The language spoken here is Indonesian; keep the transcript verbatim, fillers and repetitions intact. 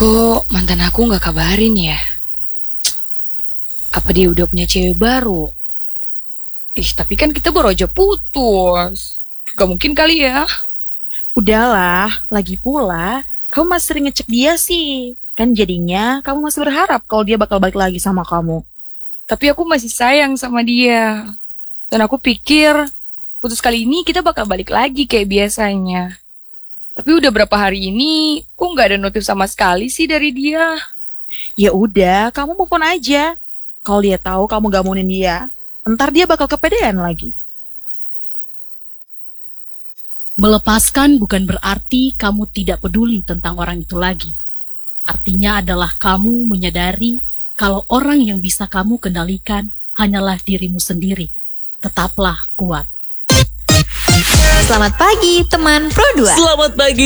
Kok mantan aku nggak kabarin ya? Apa dia udah punya cewek baru? Ih, tapi kan kita baru aja putus. Gak mungkin kali ya. Udahlah, lagi pula, kamu masih sering ngecek dia sih. Kan jadinya kamu masih berharap kalau dia bakal balik lagi sama kamu. Tapi aku masih sayang sama dia. Dan aku pikir putus kali ini kita bakal balik lagi kayak biasanya. Tapi udah berapa hari ini, kok nggak ada notif sama sekali sih dari dia. Ya udah, kamu move on aja. Kalau dia tahu kamu gak mauin dia, ntar dia bakal kepedean lagi. Melepaskan bukan berarti kamu tidak peduli tentang orang itu lagi. Artinya adalah kamu menyadari kalau orang yang bisa kamu kendalikan hanyalah dirimu sendiri. Tetaplah kuat. Selamat pagi teman Pro dua. Selamat pagi